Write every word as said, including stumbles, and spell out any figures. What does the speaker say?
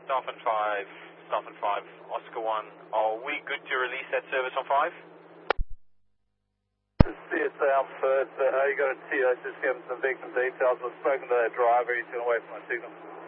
Dolphin five, Dolphin five, Oscar one. Are we good to release that service on five? C S A, I'm first. Uh, how you got a T? I just gave him some victim details. I've spoken to that driver. He's going to wait for my signal.